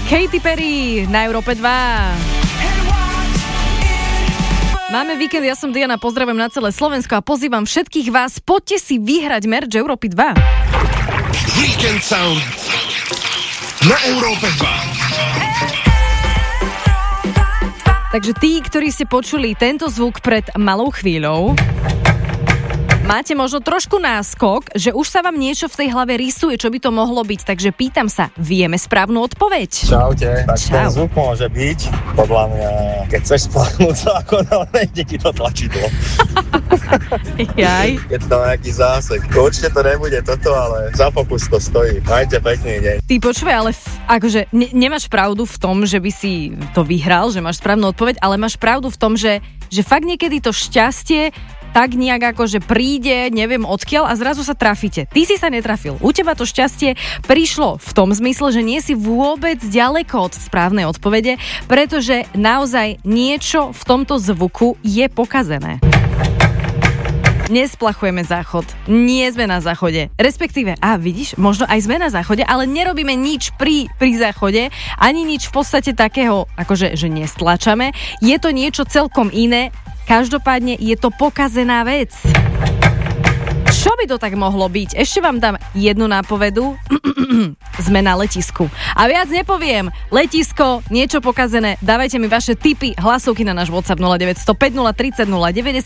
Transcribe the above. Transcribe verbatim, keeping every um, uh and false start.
Katy Perry na Európe dva. Máme víkend, ja som Diana, pozdravujem na celé Slovensko a pozývam všetkých vás, poďte si vyhrať merch Európy dva. Weekend Sound na Európe dva. Takže tí, ktorí ste počuli tento zvuk pred malou chvíľou, máte možno trošku náskok, že už sa vám niečo v tej hlave rysuje, čo by to mohlo byť, takže pýtam sa, vieme správnu odpoveď? Čaute, tak Čau. ten zvuk môže byť, podľa mňa, keď chceš spláchnuť zákon, ale nejde ti to tlačidlo. Jaj. Je to nejaký zásek. Určite to nebude toto, ale za pokus to stojí. Majte pekný deň. Ty počúvaj, ale f- akože ne- nemáš pravdu v tom, že by si to vyhral, že máš správnu odpoveď, ale máš pravdu v tom, že, že fakt niekedy to šťastie tak nejak akože príde, neviem odkiaľ a zrazu sa trafíte. Ty si sa netrafil. U teba to šťastie prišlo v tom zmysle, že nie si vôbec ďaleko od správnej odpovede, pretože naozaj niečo v tomto zvuku je pokazené. Nesplachujeme záchod. Nie sme na záchode. Respektíve, a vidíš, možno aj sme na záchode, ale nerobíme nič pri, pri záchode, ani nič v podstate takého, akože že nestlačame. Je to niečo celkom iné. Každopádne je to pokazená vec. Čo by to tak mohlo byť? Ešte vám dám jednu nápovedu. Sme na letisku. A viac nepoviem. Letisko, niečo pokazené. Dávajte mi vaše tipy, hlasovky na náš WhatsApp nula deväť nula päť nula tri nula nula deväť